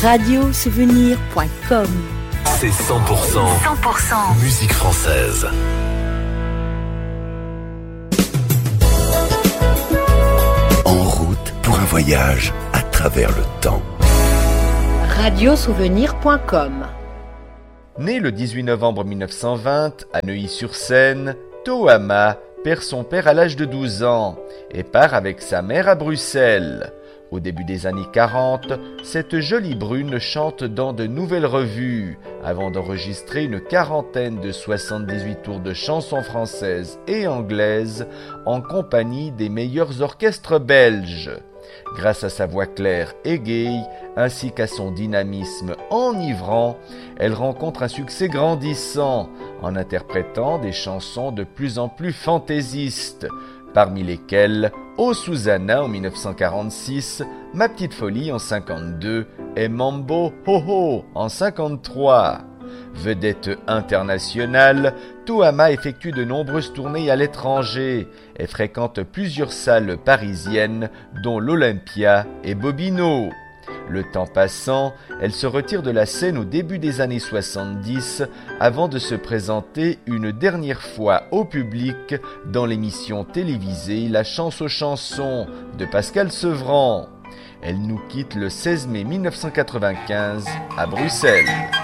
Radiosouvenir.com. C'est 100% musique française. En route pour un voyage à travers le temps. Radiosouvenir.com. Né le 18 novembre 1920 à Neuilly-sur-Seine, Toama perd son père à l'âge de 12 ans et part avec sa mère à Bruxelles. Au début des années 40, cette jolie brune chante dans de nouvelles revues, avant d'enregistrer une quarantaine de 78 tours de chansons françaises et anglaises en compagnie des meilleurs orchestres belges. Grâce à sa voix claire et gaie, ainsi qu'à son dynamisme enivrant, elle rencontre un succès grandissant en interprétant des chansons de plus en plus fantaisistes, parmi lesquelles Oh Susanna en 1946, Ma petite folie en 52 et Mambo Ho Ho en 53. Vedette internationale, Toama effectue de nombreuses tournées à l'étranger et fréquente plusieurs salles parisiennes dont l'Olympia et Bobino. Le temps passant, elle se retire de la scène au début des années 70 avant de se présenter une dernière fois au public dans l'émission télévisée La Chance aux chansons de Pascal Sevran. Elle nous quitte le 16 mai 1995 à Bruxelles.